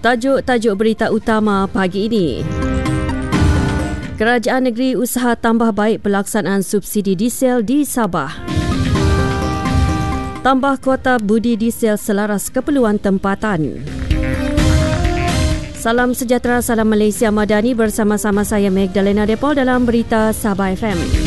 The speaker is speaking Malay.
Tajuk-tajuk berita utama pagi ini. Kerajaan negeri usaha tambah baik pelaksanaan subsidi diesel di Sabah. Tambah kuota budi diesel selaras keperluan tempatan. Salam sejahtera, salam Malaysia Madani, bersama-sama saya Magdalena Depol dalam berita Sabah FM.